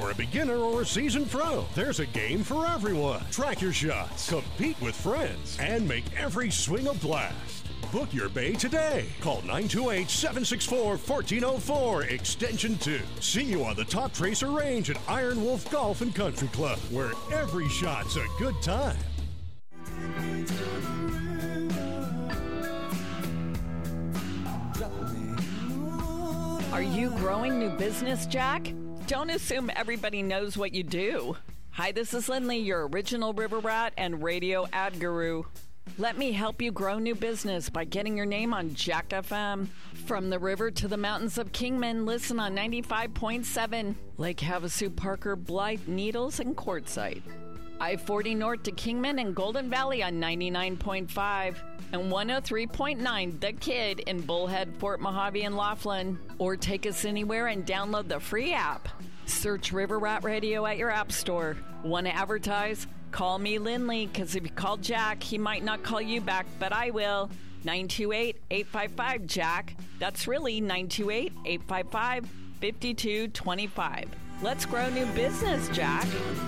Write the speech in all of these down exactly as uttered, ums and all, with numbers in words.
you're a beginner or a seasoned pro, there's a game for everyone. Track your shots, compete with friends, and make every swing a blast. Book your bay today. Call nine two eight, seven six four, one four zero four, extension two. See you on the Top Tracer Range at Iron Wolf Golf and Country Club, where every shot's a good time. Are you growing new business, Jack? Don't assume everybody knows what you do. Hi, this is Lindley, your original river rat and radio ad guru. Let me help you grow new business by getting your name on Jack F M. From the river to the mountains of Kingman, listen on ninety-five point seven. Lake Havasu, Parker, Blythe, Needles, and Quartzsite. I forty north to Kingman and Golden Valley on ninety-nine point five. And one oh three point nine The Kid in Bullhead, Fort Mojave, and Laughlin. Or take us anywhere and download the free app. Search River Rat Radio at your app store. Want to advertise? Call me Lindley, because if you call Jack, he might not call you back, but I will. nine two eight, eight five five, Jack. That's really nine two eight, eight five five, five two two five. Let's grow new business, Jack.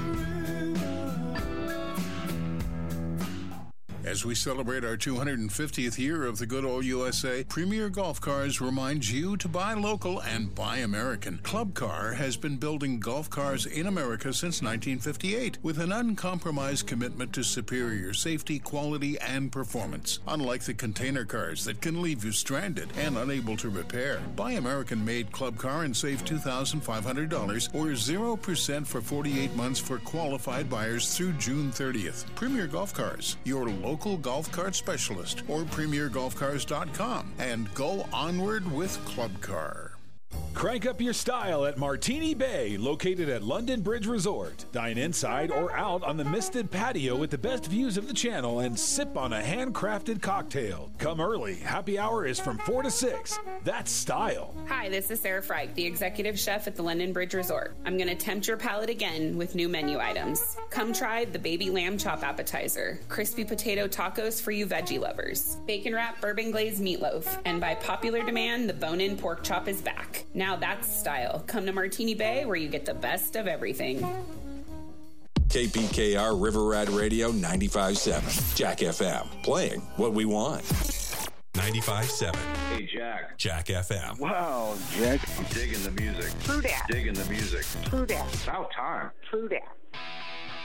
As we celebrate our two hundred fiftieth year of the good old U S A, Premier Golf Cars reminds you to buy local and buy American. Club Car has been building golf cars in America since nineteen fifty-eight with an uncompromised commitment to superior safety, quality, and performance. Unlike the container cars that can leave you stranded and unable to repair, buy American-made Club Car and save two thousand five hundred dollars or zero percent for forty-eight months for qualified buyers through June thirtieth. Premier Golf Cars, your local local golf cart specialist, or premier golf cars dot com, and go onward with Club Car. Crank up your style at Martini Bay, located at London Bridge Resort. Dine inside or out on the misted patio with the best views of the channel and sip on a handcrafted cocktail. Come early. Happy hour is from four to six. That's style. Hi, this is Sarah Freich, the executive chef at the London Bridge Resort. I'm going to tempt your palate again with new menu items. Come try the baby lamb chop appetizer, crispy potato tacos for you veggie lovers, bacon wrap bourbon glazed meatloaf, and by popular demand, the bone-in pork chop is back. Now that's style. Come to Martini Bay where you get the best of everything. K P K R River Rat Radio ninety-five point seven. Jack F M. Playing what we want. ninety-five point seven. Hey, Jack. Jack F M. Wow, Jack. I'm digging the music. True that. Digging the music. True that. About time. True that.